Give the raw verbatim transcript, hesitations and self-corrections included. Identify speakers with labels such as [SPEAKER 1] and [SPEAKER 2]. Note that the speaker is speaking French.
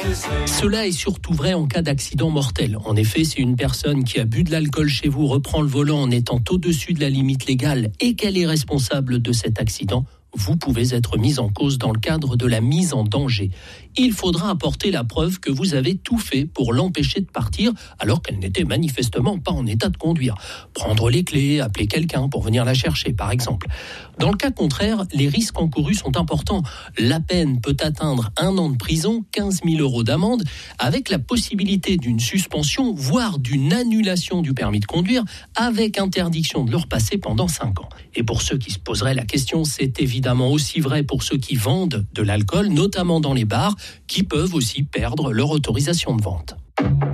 [SPEAKER 1] Cela est surtout vrai en cas d'accident mortel. En effet, si une personne qui a bu de l'alcool chez vous reprend le volant en étant au-dessus de la limite légale et qu'elle est responsable de cet accident, vous pouvez être mis en cause dans le cadre de la mise en danger. Il faudra apporter la preuve que vous avez tout fait pour l'empêcher de partir alors qu'elle n'était manifestement pas en état de conduire. Prendre les clés, appeler quelqu'un pour venir la chercher, par exemple. Dans le cas contraire, les risques encourus sont importants. La peine peut atteindre un an de prison, quinze mille euros d'amende, avec la possibilité d'une suspension, voire d'une annulation du permis de conduire, avec interdiction de le repasser pendant cinq ans. Et pour ceux qui se poseraient la question, c'est évidemment aussi vrai pour ceux qui vendent de l'alcool, notamment dans les bars, qui peuvent aussi perdre leur autorisation de vente.